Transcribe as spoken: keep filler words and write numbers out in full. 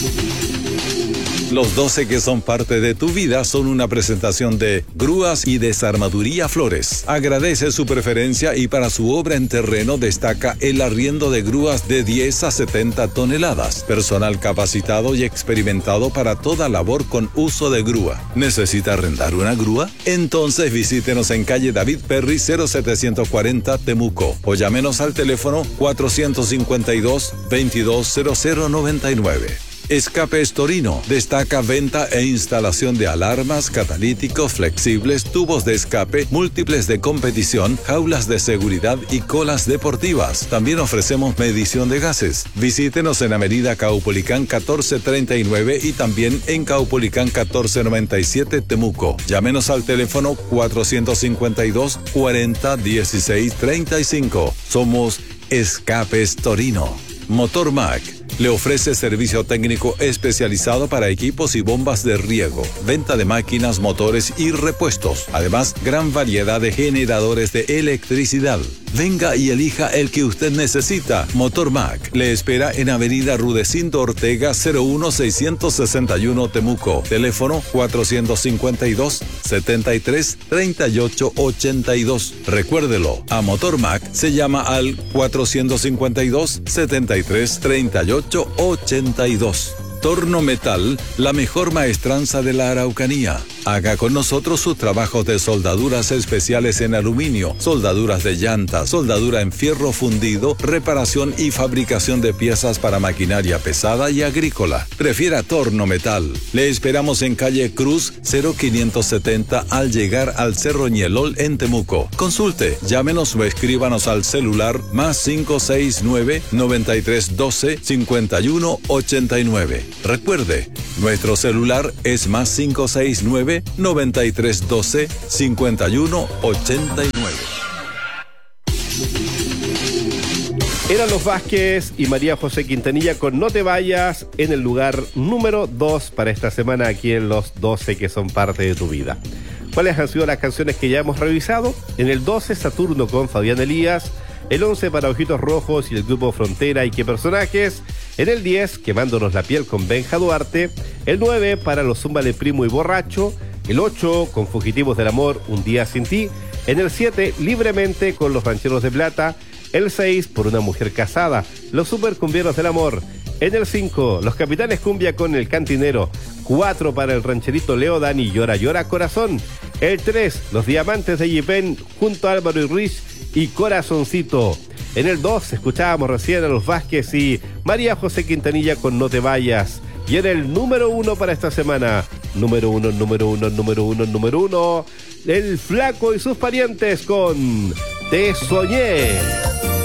Los doce que son parte de tu vida son una presentación de Grúas y Desarmaduría Flores. Agradece su preferencia y para su obra en terreno destaca el arriendo de grúas de diez a setenta toneladas. Personal capacitado y experimentado para toda labor con uso de grúa. ¿Necesita arrendar una grúa? Entonces visítenos en calle David Perry cero setecientos cuarenta Temuco o llámenos al teléfono cuatrocientos cincuenta y dos, veintidós cero cero noventa y nueve. Escapes Torino destaca venta e instalación de alarmas, catalíticos flexibles, tubos de escape, múltiples de competición, jaulas de seguridad y colas deportivas. También ofrecemos medición de gases. Visítenos en Avenida Caupolicán catorce treinta y nueve y también en Caupolicán catorce noventa y siete Temuco. Llámenos al teléfono cuatrocientos cincuenta y dos, cuarenta, dieciséis, treinta y cinco. Somos Escapes Torino. Motor Mac le ofrece servicio técnico especializado para equipos y bombas de riego, venta de máquinas, motores y repuestos. Además, gran variedad de generadores de electricidad. Venga y elija el que usted necesita. Motor Mac le espera en Avenida Rudecindo Ortega cero uno seiscientos sesenta y uno Temuco. Teléfono cuatrocientos cincuenta y dos, setenta y tres, treinta y ocho, ochenta y dos. Recuérdelo, a Motor Mac se llama al cuatrocientos cincuenta y dos, setenta y tres, treinta y ocho, ochenta y dos. Torno Metal, la mejor maestranza de la Araucanía. Haga con nosotros sus trabajos de soldaduras especiales en aluminio, soldaduras de llanta, soldadura en fierro fundido, reparación y fabricación de piezas para maquinaria pesada y agrícola. Prefiera Torno Metal. Le esperamos en calle Cruz cero quinientos setenta al llegar al Cerro Ñelol en Temuco. Consulte, llámenos o escríbanos al celular más cinco seis nueve, noventa y tres doce, cincuenta y uno ochenta y nueve. Recuerde, nuestro celular es más cinco seis nueve, noventa y tres doce, cincuenta y uno ochenta y nueve. Eran los Vázquez y María José Quintanilla con No Te Vayas en el lugar número dos para esta semana aquí en los doce que son parte de tu vida. ¿Cuáles han sido las canciones que ya hemos revisado? En el doce, Saturno con Fabián Elías. El once, para Ojitos Rojos y el grupo Frontera y Qué Personajes. En el diez, Quemándonos la Piel con Benja Duarte. El nueve, para Los Zúmbale Primo y Borracho. El ocho, con Fugitivos del Amor, Un Día Sin Ti. En el siete, Libremente con Los Rancheros de Plata. El seis, Por una Mujer Casada, Los Supercumbieros del Amor. En el cinco, Los Capitanes Cumbia con El Cantinero. cuatro, para el rancherito Leo Dani, Llora Llora Corazón. El tres, Los Diamantes de Yipen junto a Álvaro y Ruiz y Corazoncito. En el dos, escuchábamos recién a los Vázquez y María José Quintanilla con No Te Vayas. Y en el número uno para esta semana, número uno, número uno, número uno, número uno, El Flaco y sus parientes con Te Soñé.